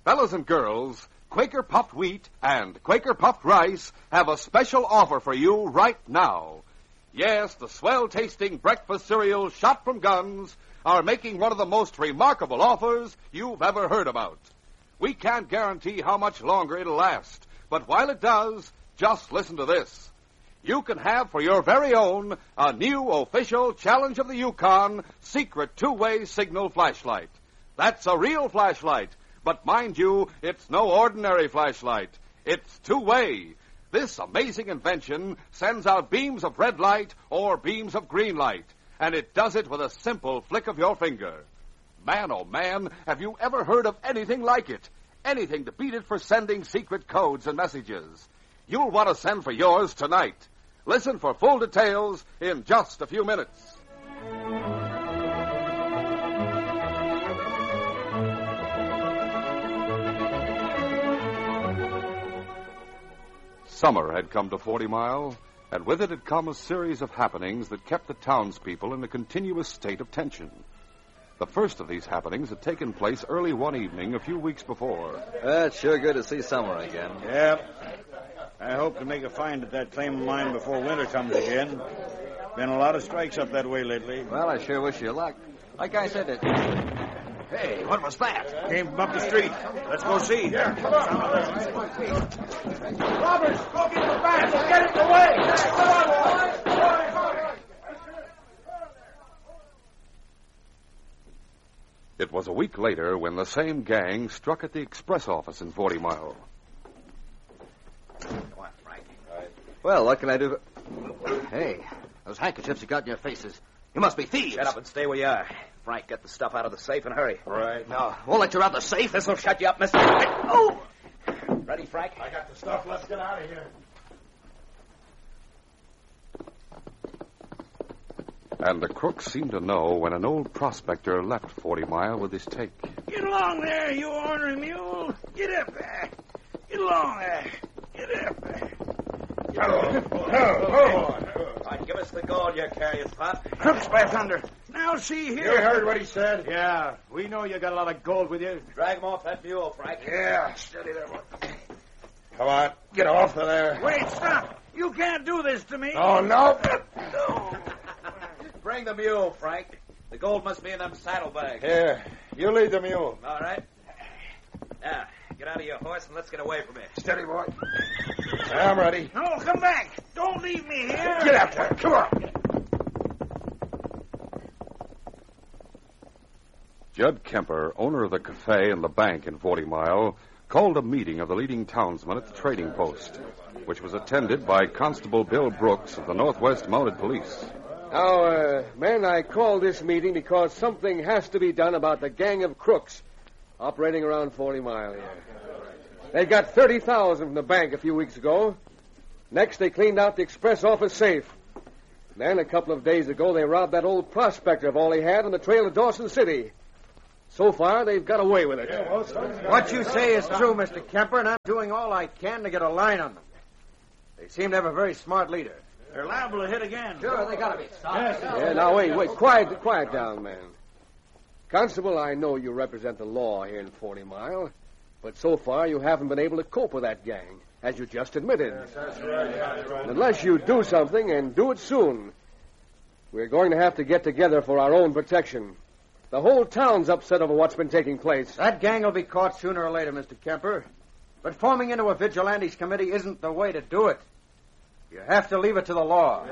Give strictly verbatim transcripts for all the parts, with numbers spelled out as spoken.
Fellas and girls, Quaker Puffed Wheat and Quaker Puffed Rice have a special offer for you right now. Yes, the swell-tasting breakfast cereals shot from guns are making one of the most remarkable offers you've ever heard about. We can't guarantee how much longer it'll last, but while it does, just listen to this. You can have for your very own a new official Challenge of the Yukon secret two-way signal flashlight. That's a real flashlight, but mind you, it's no ordinary flashlight. It's two-way. This amazing invention sends out beams of red light or beams of green light, and it does it with a simple flick of your finger. Man, oh man, have you ever heard of anything like it? Anything to beat it for sending secret codes and messages. You'll want to send for yours tonight. Listen for full details in just a few minutes. Summer had come to Forty Mile, and with it had come a series of happenings that kept the townspeople in a continuous state of tension. The first of these happenings had taken place early one evening a few weeks before. Uh, it's sure good to see summer again. Yeah. I hope to make a find at that claim of mine before winter comes again. Been a lot of strikes up that way lately. Well, I sure wish you luck. Like I said, it... Hey, what was that? Came from up the street. Let's go see. Yeah, come on. Roberts, go get the fast. Get it away. Come on, boys. It was a week later when the same gang struck at the express office in Forty Mile. Come on, Frank. Right. Well, what can I do? Hey, those handkerchiefs you got in your faces. You must be thieves. Shut up and stay where you are. Frank, get the stuff out of the safe and hurry. Right. No, won't let you out of the safe. This'll shut you up, mister. Oh! Ready, Frank? I got the stuff. Let's get out of here. And the crooks seemed to know when an old prospector left Forty Mile with his take. Get along there, you ornery mule. Get up there. Get along there. Get up there. Oh, oh, oh. Right, give us the gold you carry, Pop. Crooks by thunder. Now see here. You heard what he said? Yeah, we know you got a lot of gold with you. Drag him off that mule, Frank. Yeah, steady there, boy. Come on, get off of there. Wait, stop. You can't do this to me. Oh, no. No. Bring the mule, Frank. The gold must be in them saddlebags. Here, you lead the mule. All right. Now, get out of your horse and let's get away from here. Steady, boy. I'm ready. No, come back. Don't leave me here. Get up there. Come on. Judd Kemper, owner of the cafe and the bank in Forty Mile, called a meeting of the leading townsmen at the trading post, which was attended by Constable Bill Brooks of the Northwest Mounted Police. Now, uh, men, I called this meeting because something has to be done about the gang of crooks operating around Forty Mile here. They got thirty thousand from the bank a few weeks ago. Next, they cleaned out the express office safe. Then, a couple of days ago, they robbed that old prospector of all he had on the trail to Dawson City. So far, they've got away with it. What you say is true, Mister Kemper, and I'm doing all I can to get a line on them. They seem to have a very smart leader. They're liable to hit again. Sure, they gotta be. Yes. Yeah, now, wait, wait. Quiet, quiet down, man. Constable, I know you represent the law here in Forty Mile, but so far you haven't been able to cope with that gang, as you just admitted. Yes, that's right. Yeah, that's right. Unless you do something, and do it soon, we're going to have to get together for our own protection. The whole town's upset over what's been taking place. That gang will be caught sooner or later, Mister Kemper. But forming into a vigilantes committee isn't the way to do it. You have to leave it to the law.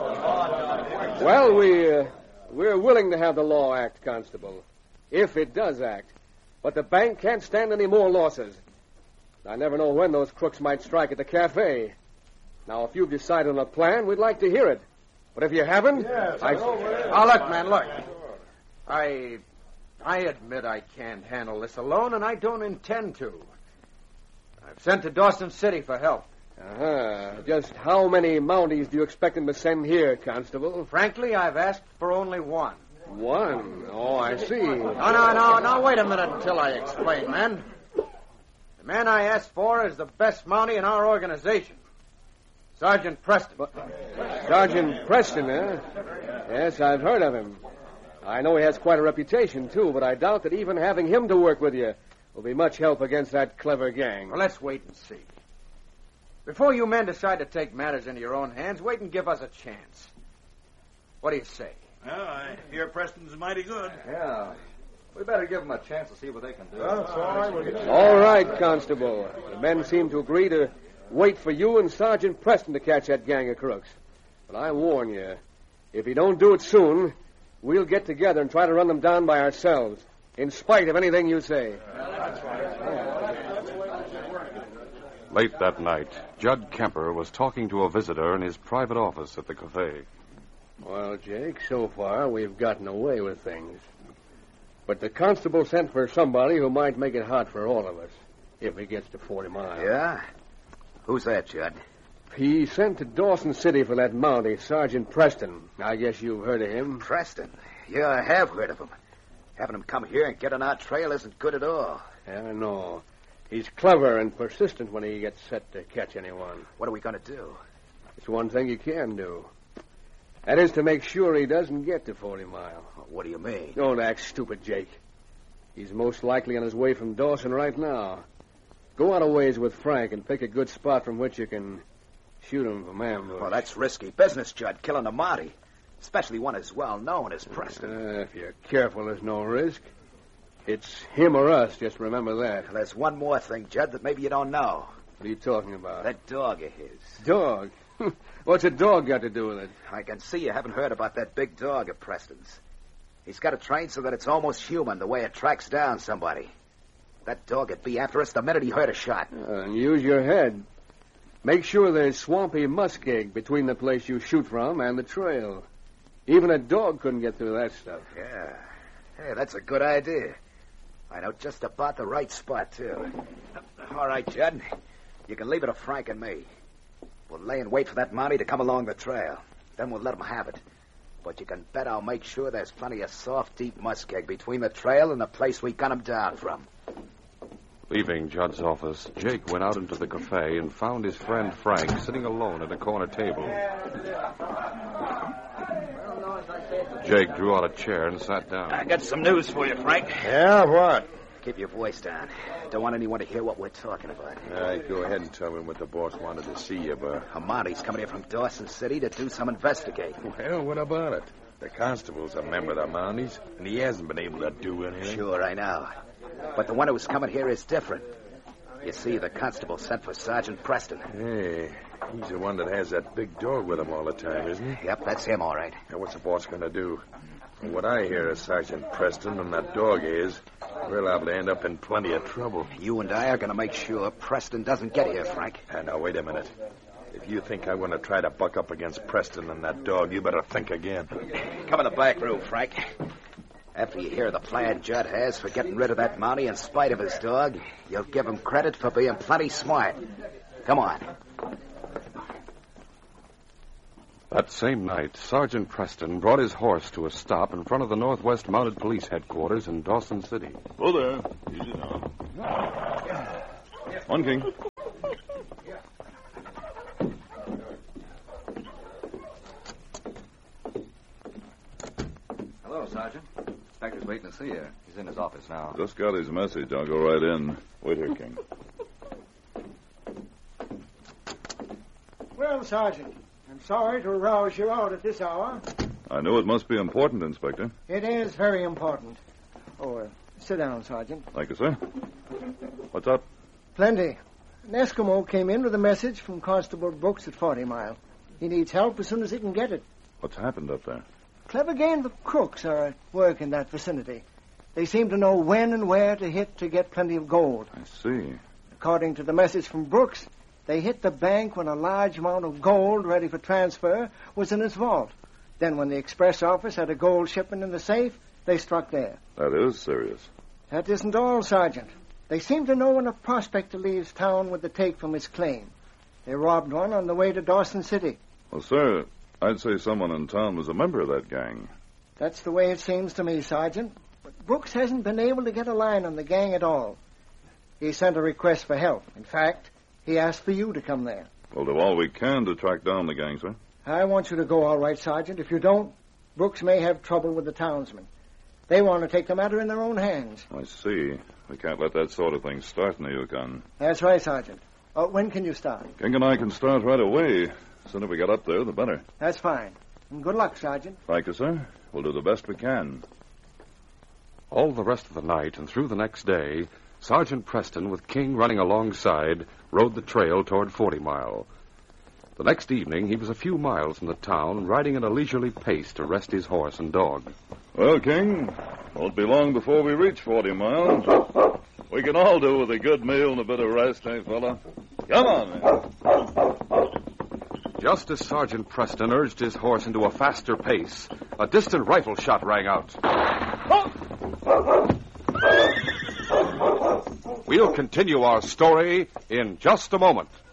Well, we, uh, we're willing to have the law act, Constable, if it does act. But the bank can't stand any more losses. I never know when those crooks might strike at the cafe. Now, if you've decided on a plan, we'd like to hear it. But if you haven't... Yes, I... Now, look, man, look. I... I admit I can't handle this alone, and I don't intend to. I've sent to Dawson City for help. Uh-huh. Just how many Mounties do you expect them to send here, Constable? Frankly, I've asked for only one. One? Oh, I see. No, no, no, no, wait a minute until I explain, man. The man I asked for is the best Mountie in our organization. Sergeant Preston. Sergeant Preston, eh? Yes, I've heard of him. I know he has quite a reputation, too, but I doubt that even having him to work with you will be much help against that clever gang. Well, let's wait and see. Before you men decide to take matters into your own hands, wait and give us a chance. What do you say? Well, I hear Preston's mighty good. Yeah. We better give them a chance to see what they can do. All right, Constable. The men seem to agree to wait for you and Sergeant Preston to catch that gang of crooks. But I warn you, if you don't do it soon, we'll get together and try to run them down by ourselves, in spite of anything you say. Late that night, Judd Kemper was talking to a visitor in his private office at the cafe. Well, Jake, so far we've gotten away with things. But the constable sent for somebody who might make it hot for all of us, if he gets to Forty Mile. Yeah? Who's that, Judd? He sent to Dawson City for that Mountie, Sergeant Preston. I guess you've heard of him. Preston? Yeah, I have heard of him. Having him come here and get on our trail isn't good at all. Yeah, I know. He's clever and persistent when he gets set to catch anyone. What are we going to do? It's one thing you can do. That is to make sure he doesn't get to Forty Mile. What do you mean? Don't act stupid, Jake. He's most likely on his way from Dawson right now. Go out a ways with Frank and pick a good spot from which you can shoot him from ambush. Well, that's risky business, Judd, killing a Mountie. Especially one as well known as Preston. Uh, if you're careful, there's no risk. It's him or us, just remember that. There's one more thing, Judd, that maybe you don't know. What are you talking about? That dog of his. Dog? What's a dog got to do with it? I can see you haven't heard about that big dog of Preston's. He's got it trained so that it's almost human, the way it tracks down somebody. That dog would be after us the minute he heard a shot. Uh, and use your head. Make sure there's swampy muskeg between the place you shoot from and the trail. Even a dog couldn't get through that stuff. Yeah. Hey, that's a good idea. I know just about the right spot, too. All right, Judd. You can leave it to Frank and me. We'll lay and wait for that Mountie to come along the trail. Then we'll let him have it. But you can bet I'll make sure there's plenty of soft, deep muskeg between the trail and the place we gun him down from. Leaving Judd's office, Jake went out into the cafe and found his friend Frank sitting alone at a corner table. Jake drew out a chair and sat down. I got some news for you, Frank. Yeah, what? Keep your voice down. Don't want anyone to hear what we're talking about. All right, go ahead and tell me what the boss wanted to see you about. A Mountie's coming here from Dawson City to do some investigating. Well, what about it? The constable's a member of the Mounties, and he hasn't been able to do anything. Sure, I know. But the one who's coming here is different. You see, the constable sent for Sergeant Preston. Hey, he's the one that has that big dog with him all the time, isn't he? Yep, that's him, all right. Now, what's the boss going to do? From what I hear of Sergeant Preston and that dog is, we're liable to end up in plenty of trouble. You and I are going to make sure Preston doesn't get here, Frank. Uh, now, wait a minute. If you think I'm going to try to buck up against Preston and that dog, you better think again. Come in the back room, Frank. After you hear the plan Judd has for getting rid of that Mountie in spite of his dog, you'll give him credit for being plenty smart. Come on. That same night, Sergeant Preston brought his horse to a stop in front of the Northwest Mounted Police headquarters in Dawson City. Oh, there. Easy now. One king. Hello, Sergeant. Inspector's waiting to see you. He's in his office now. Just got his message. I'll go right in. Wait here, King. Well, Sergeant, I'm sorry to arouse you out at this hour. I know it must be important, Inspector. It is very important. Oh, uh, sit down, Sergeant. Thank you, sir. What's up? Plenty. An Eskimo came in with a message from Constable Brooks at Forty Mile. He needs help as soon as he can get it. What's happened up there? Clever gang of crooks are at work in that vicinity. They seem to know when and where to hit to get plenty of gold. I see. According to the message from Brooks, they hit the bank when a large amount of gold ready for transfer was in its vault. Then when the express office had a gold shipment in the safe, they struck there. That is serious. That isn't all, Sergeant. They seem to know when a prospector leaves town with the take from his claim. They robbed one on the way to Dawson City. Well, sir, I'd say someone in town was a member of that gang. That's the way it seems to me, Sergeant. But Brooks hasn't been able to get a line on the gang at all. He sent a request for help. In fact, he asked for you to come there. We'll do all we can to track down the gang, sir. I want you to go all right, Sergeant. If you don't, Brooks may have trouble with the townsmen. They want to take the matter in their own hands. I see. We can't let that sort of thing start in the Yukon. That's right, Sergeant. Uh, when can you start? King and I can start right away. The sooner we get up there, the better. That's fine. And good luck, Sergeant. Thank you, sir. We'll do the best we can. All the rest of the night and through the next day, Sergeant Preston, with King running alongside, rode the trail toward Forty Mile. The next evening, he was a few miles from the town, riding at a leisurely pace to rest his horse and dog. Well, King, won't be long before we reach Forty Mile. We can all do with a good meal and a bit of rest, eh, fella? Come on, man. Just as Sergeant Preston urged his horse into a faster pace, a distant rifle shot rang out. We'll continue our story in just a moment.